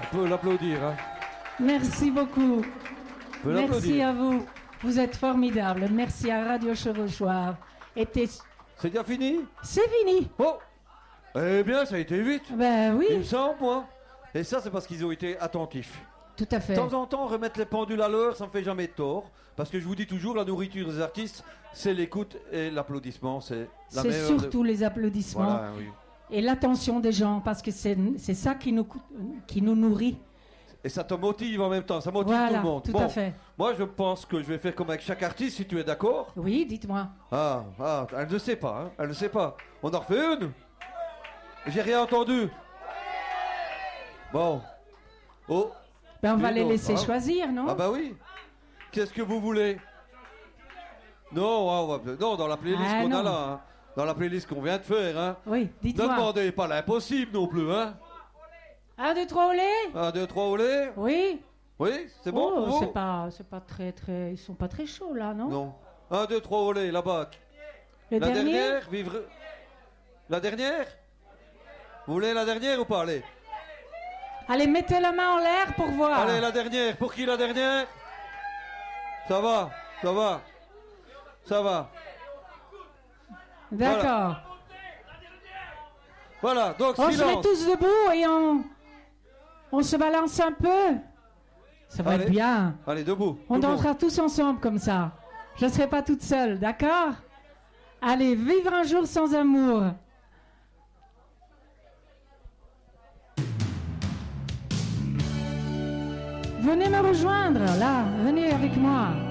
On peut l'applaudir, hein. Merci beaucoup. On peut Merci l'applaudir. à vous. Vous êtes formidables. Merci à Radio Chevauchoir. C'est déjà fini? C'est fini. Oh! Eh bien, ça a été vite. Ben Il me oui, semble, moi. Et ça, c'est parce qu'ils ont été attentifs. tout à fait. De temps en temps, remettre les pendules à l'heure, ça me fait jamais tort. Parce que je vous dis toujours, la nourriture des artistes, c'est l'écoute et l'applaudissement. C'est la C'est meilleure surtout les applaudissements Voilà, oui. et l'attention des gens, parce que c'est ça qui nous nourrit. Et ça te motive en même temps, ça motive Voilà, tout le monde. tout Bon, à fait. moi, je pense que je vais faire comme avec chaque artiste, si tu es d'accord. Oui, dites-moi. Ah, elle ne sait pas, hein, elle ne sait pas. On en refait une? J'ai rien entendu. Bon. Oh. Ben, on va Une les autre, laisser hein. choisir, non? Ah bah oui. Qu'est-ce que vous voulez? Non, non, dans la playlist Ah, qu'on non. a là, hein. Dans la playlist qu'on vient de faire, hein. Oui, Ne dites-moi. demandez pas l'impossible non plus, hein. 1, 2, 3, olé? 1, 2, 3, olé. Oui. Oui, c'est bon pour Oh, vous? c'est pas très, ils sont pas très chauds là, non? Non. 1, 2, 3, olé, là-bas. Le La dernier? dernière, vivre. La dernière? Vous voulez la dernière ou pas? Allez. Allez, mettez la main en l'air pour voir. Allez, la dernière. Pour qui la dernière? Ça va, ça va. Ça va. D'accord. Voilà, donc On se met silence. tous debout et on se balance un peu. Ça va Allez. être bien. Allez, debout. On Tout le monde. dansera tous ensemble comme ça. Je ne serai pas toute seule, d'accord? Allez, vivre un jour sans amour. Venez me rejoindre, là. Venez avec moi.